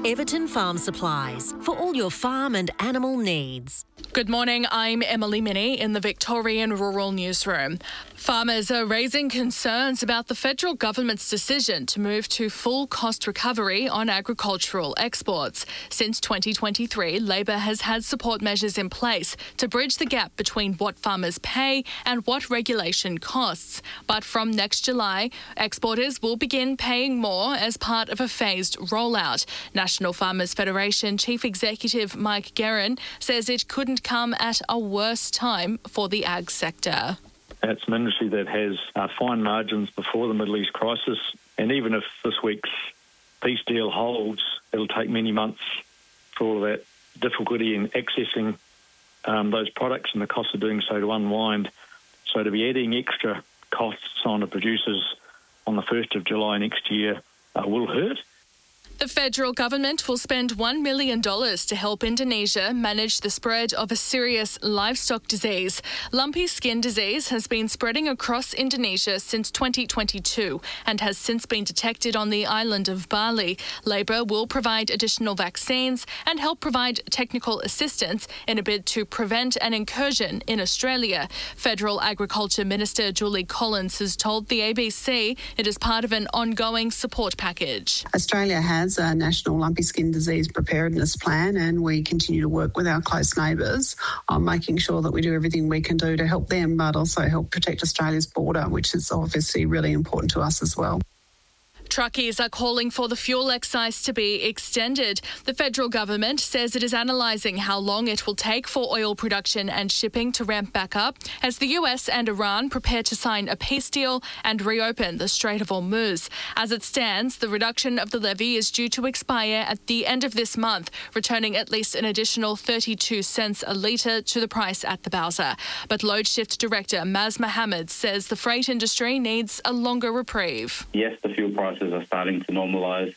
Everton Farm Supplies, for all your farm and animal needs. Good morning, I'm Emily Minnie in the Victorian Rural Newsroom. Farmers are raising concerns about the federal government's decision to move to full cost recovery on agricultural exports. Since 2023, Labor has had support measures in place to bridge the gap between what farmers pay and what regulation costs. But from next July, exporters will begin paying more as part of a phased rollout. National Farmers Federation Chief Executive Mike Guerin says it couldn't come at a worse time for the ag sector. It's an industry that has fine margins before the Middle East crisis, and even if this week's peace deal holds, it'll take many months for all that difficulty in accessing those products and the cost of doing so to unwind. So to be adding extra costs on the producers on the 1st of July next year will hurt. The federal government will spend $1 million to help Indonesia manage the spread of a serious livestock disease. Lumpy skin disease has been spreading across Indonesia since 2022 and has since been detected on the island of Bali. Labor will provide additional vaccines and help provide technical assistance in a bid to prevent an incursion in Australia. Federal Agriculture Minister Julie Collins has told the ABC it is part of an ongoing support package. Australia has a national lumpy skin disease preparedness plan, and we continue to work with our close neighbours on making sure that we do everything we can do to help them, but also help protect Australia's border, which is obviously really important to us as well. Truckies are calling for the fuel excise to be extended. The federal government says it is analysing how long it will take for oil production and shipping to ramp back up as the US and Iran prepare to sign a peace deal and reopen the Strait of Hormuz. As it stands, the reduction of the levy is due to expire at the end of this month, returning at least an additional 32 cents a litre to the price at the Bowser. But Load Shift Director Maz Mohammed says the freight industry needs a longer reprieve. Yes, the fuel prices are starting to normalise.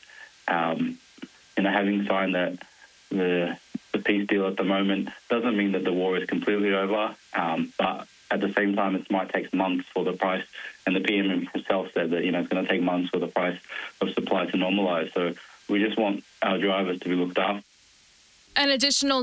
Having signed that the peace deal at the moment doesn't mean that the war is completely over, but at the same time it might take months for the price, and the PM himself said that it's going to take months for the price of supply to normalise. So we just want our drivers to be looked after. An additional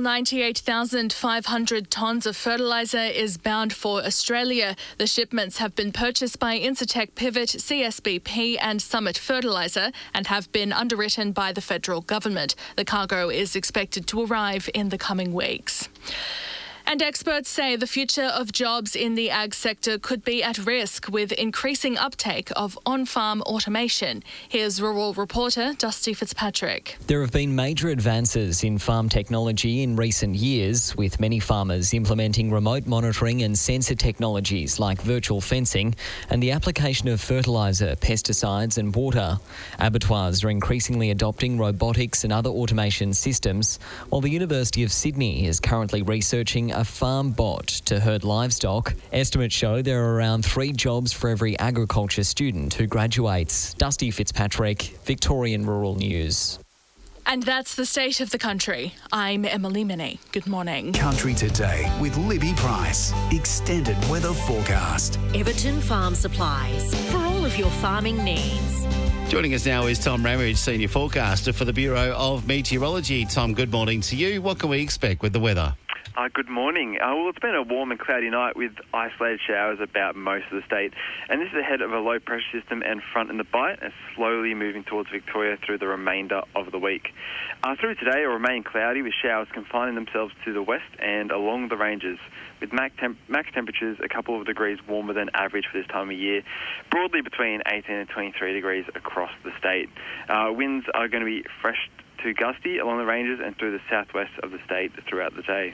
98,500 tonnes of fertiliser is bound for Australia. The shipments have been purchased by Incitec Pivot, CSBP and Summit Fertiliser and have been underwritten by the federal government. The cargo is expected to arrive in the coming weeks. And experts say the future of jobs in the ag sector could be at risk with increasing uptake of on-farm automation. Here's rural reporter Dusty Fitzpatrick. There have been major advances in farm technology in recent years, with many farmers implementing remote monitoring and sensor technologies like virtual fencing and the application of fertiliser, pesticides and water. Abattoirs are increasingly adopting robotics and other automation systems, while the University of Sydney is currently researching a farm bot to herd livestock. Estimates show there are around 3 jobs for every agriculture student who graduates. Dusty Fitzpatrick, Victorian Rural News. And that's the state of the country. I'm Emily Minnie. Good morning. Country Today with Libby Price. Extended weather forecast. Everton Farm Supplies, for all of your farming needs. Joining us now is Tom Ramage, Senior Forecaster for the Bureau of Meteorology. Tom, good morning to you. What can we expect with the weather? Good morning. Well, it's been a warm and cloudy night with isolated showers about most of the state. And this is ahead of a low pressure system and front in the bite and slowly moving towards Victoria through the remainder of the week. Through today, it will remain cloudy with showers confining themselves to the west and along the ranges, with max temperatures a couple of degrees warmer than average for this time of year, broadly between 18 and 23 degrees across the state. Winds are going to be fresh to gusty along the ranges and through the southwest of the state throughout the day.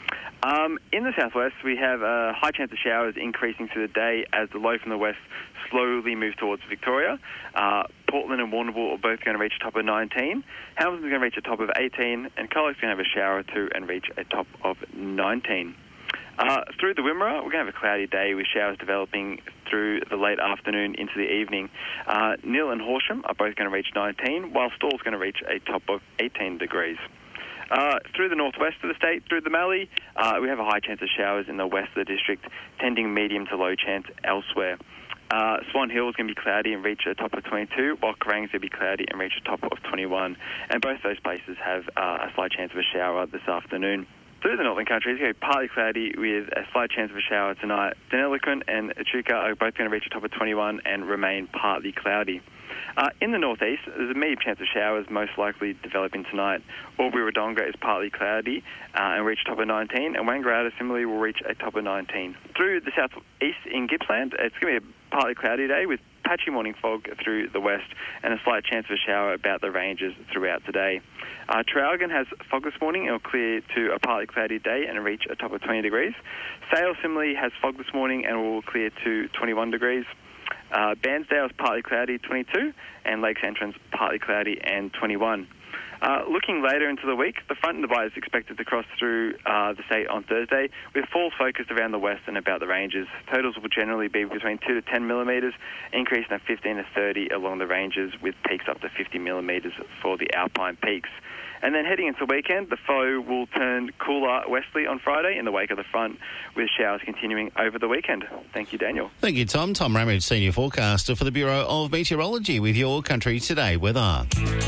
In the southwest, we have a high chance of showers increasing through the day as the low from the west slowly moves towards Victoria. Portland and Warrnambool are both going to reach a top of 19. Hamilton's going to reach a top of 18, and Colac going to have a shower or two and reach a top of 19. Through the Wimmera, we're going to have a cloudy day with showers developing through the late afternoon into the evening. Neil and Horsham are both going to reach 19, while Stawell's going to reach a top of 18 degrees. Through the northwest of the state, through the Mallee, we have a high chance of showers in the west of the district, tending medium to low chance elsewhere. Swan Hill is going to be cloudy and reach a top of 22, while Kerrang's going to be cloudy and reach a top of 21. And both those places have a slight chance of a shower this afternoon. Through the northern country, it's going to be partly cloudy with a slight chance of a shower tonight. Deniliquin and Echuca are both going to reach a top of 21 and remain partly cloudy. In the northeast, there's a medium chance of showers most likely developing tonight. Albury-Wodonga is partly cloudy and reach a top of 19, and Wangaratta similarly will reach a top of 19. Through the southeast in Gippsland, it's going to be a partly cloudy day with patchy morning fog through the west and a slight chance of a shower about the ranges throughout today. Traralgon has fog this morning and will clear to a partly cloudy day and reach a top of 20 degrees. Sale similarly has fog this morning and will clear to 21 degrees. Bairnsdale is partly cloudy, 22, and Lakes Entrance partly cloudy and 21. Looking later into the week, the front in the Bight is expected to cross through the state on Thursday, with falls focused around the west and about the ranges. Totals will generally be between 2 to 10 millimetres, increasing to 15 to 30 along the ranges, with peaks up to 50 millimetres for the alpine peaks. And then heading into the weekend, the foe will turn cooler westerly on Friday in the wake of the front, with showers continuing over the weekend. Thank you, Daniel. Thank you, Tom. Tom Ramage, Senior Forecaster for the Bureau of Meteorology, with your Country Today weather.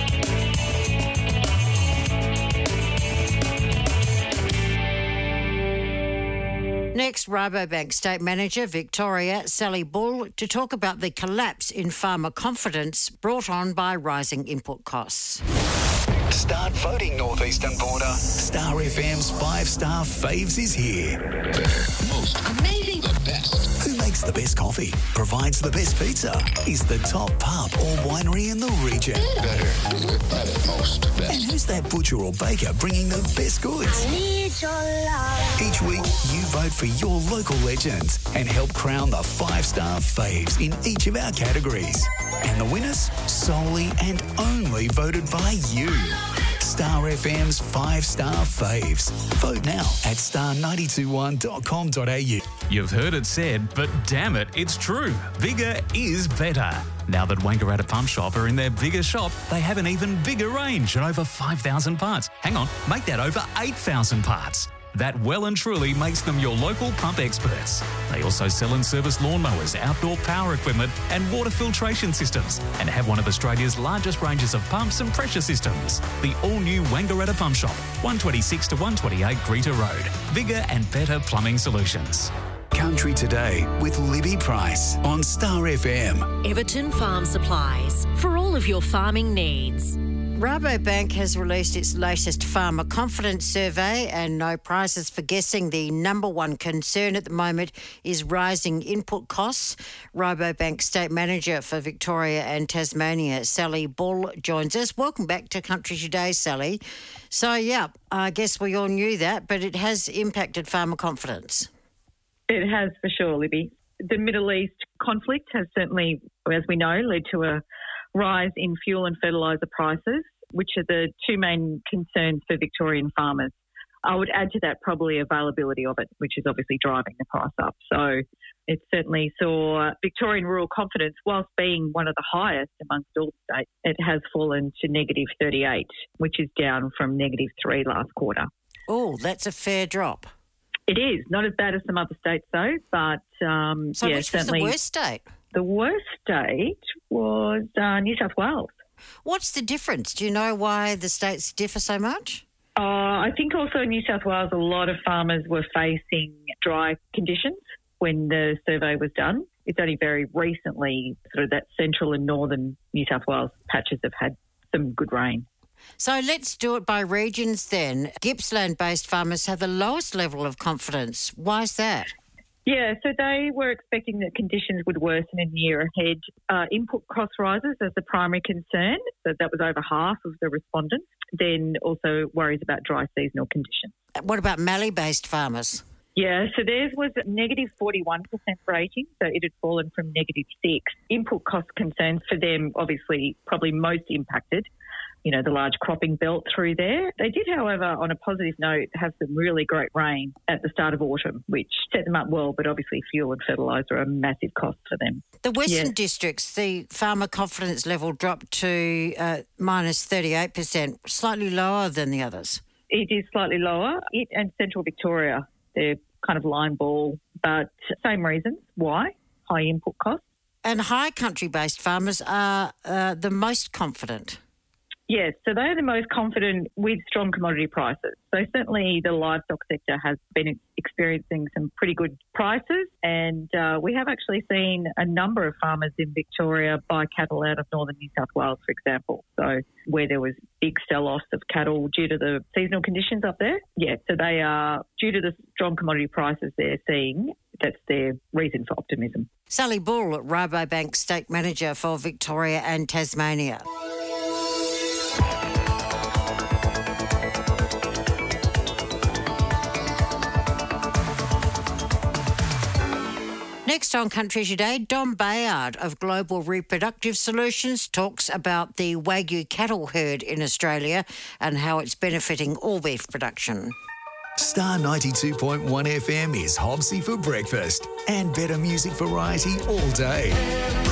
Next, Rabobank State Manager Victoria, Sally Bull, to talk about the collapse in farmer confidence brought on by rising input costs. Start voting, Northeastern Border. Star FM's 5-star faves is here. Most amazing, the best. Who makes the best coffee, provides the best pizza, is the top pub or winery in the region. Better, most, best. And who's that butcher or baker bringing the best goods? I need your love. Each week, you vote for your local legends and help crown the 5-star faves in each of our categories. And the winners, solely and only voted by you. Star FM's 5-star faves. Vote now at star921.com.au. You've heard it said, but damn it, it's true. Bigger is better. Now that Wangaratta Pump Shop are in their bigger shop, they have an even bigger range and over 5,000 parts. Hang on, make that over 8,000 parts. That well and truly makes them your local pump experts. They also sell and service lawnmowers, outdoor power equipment and water filtration systems, and have one of Australia's largest ranges of pumps and pressure systems. The all-new Wangaratta Pump Shop, 126 to 128 Greta Road. Bigger and better plumbing solutions. Country Today with Libby Price on Star FM. Everton Farm Supplies, for all of your farming needs. Rabobank has released its latest farmer confidence survey, and no prizes for guessing. The number one concern at the moment is rising input costs. Rabobank State Manager for Victoria and Tasmania, Sally Bull, joins us. Welcome back to Country Today, Sally. So, yeah, I guess we all knew that, but it has impacted farmer confidence. It has for sure, Libby. The Middle East conflict has certainly, as we know, led to a rise in fuel and fertiliser prices, which are the two main concerns for Victorian farmers. I would add to that probably availability of it, which is obviously driving the price up. So it certainly saw Victorian rural confidence, whilst being one of the highest amongst all states, it has fallen to negative 38, which is down from negative 3 last quarter. Oh, that's a fair drop. It is. Not as bad as some other states, though, but so yeah, which certainly. was the worst state? The worst state was New South Wales. What's the difference? Do you know why the states differ so much? I think also in New South Wales, a lot of farmers were facing dry conditions when the survey was done. It's only very recently sort of that central and northern New South Wales patches have had some good rain. So let's do it by regions then. Gippsland-based farmers have the lowest level of confidence. Why is that? Yeah, so they were expecting that conditions would worsen in the year ahead. Input cost rises as the primary concern, so that was over half of the respondents. Then also worries about dry seasonal conditions. What about Mallee-based farmers? Yeah, so theirs was negative 41% rating, so it had fallen from negative 6. Input cost concerns for them, obviously, probably most impacted. You know, the large cropping belt through there. They did, however, on a positive note, have some really great rain at the start of autumn, which set them up well, but obviously fuel and fertiliser are a massive cost for them. The Western districts, the farmer confidence level dropped to minus 38%, slightly lower than the others. It is slightly lower. It and Central Victoria, they're kind of line ball, but same reasons. Why? High input costs. And high country-based farmers are the most confident. Yes, so they're the most confident with strong commodity prices. So certainly the livestock sector has been experiencing some pretty good prices, and we have actually seen a number of farmers in Victoria buy cattle out of northern New South Wales, for example. So where there was big sell-offs of cattle due to the seasonal conditions up there. Yeah, so they are, due to the strong commodity prices they're seeing, that's their reason for optimism. Sally Bull, Rabobank State Manager for Victoria and Tasmania. Next on Country Today, Dom Bayard of Global Reproductive Solutions talks about the Wagyu cattle herd in Australia and how it's benefiting all beef production. Star 92.1 FM is Hobbsy for breakfast and better music variety all day.